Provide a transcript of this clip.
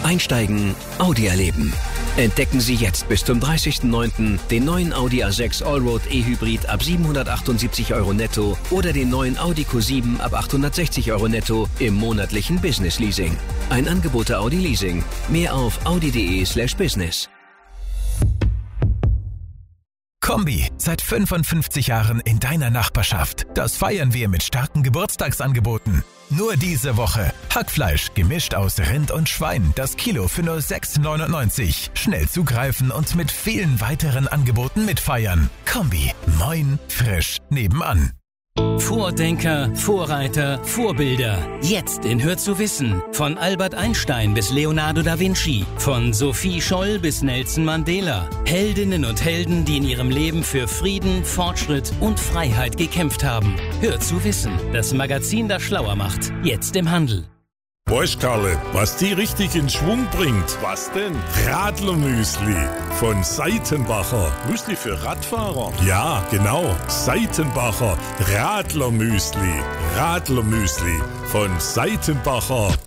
Einsteigen, Audi erleben. Entdecken Sie jetzt bis zum 30.09. den neuen Audi A6 Allroad E-Hybrid ab 778 € netto oder den neuen Audi Q7 ab 860 € netto im monatlichen Business Leasing. Ein Angebot der Audi Leasing. Mehr auf audi.de/business. Kombi, seit 55 Jahren in deiner Nachbarschaft. Das feiern wir mit starken Geburtstagsangeboten. Nur diese Woche. Hackfleisch, gemischt aus Rind und Schwein, das Kilo für nur 6,99. Schnell zugreifen und mit vielen weiteren Angeboten mitfeiern. Kombi, moin, frisch, nebenan. Vordenker, Vorreiter, Vorbilder. Jetzt in Hör zu wissen. Von Albert Einstein bis Leonardo da Vinci. Von Sophie Scholl bis Nelson Mandela. Heldinnen und Helden, die in ihrem Leben für Frieden, Fortschritt und Freiheit gekämpft haben. Hör zu wissen. Das Magazin, das schlauer macht. Jetzt im Handel. Weißt Karle, was die richtig in Schwung bringt? Was denn? Radlermüsli von Seitenbacher. Müsli für Radfahrer? Ja, genau. Seitenbacher Radlermüsli. Radlermüsli von Seitenbacher.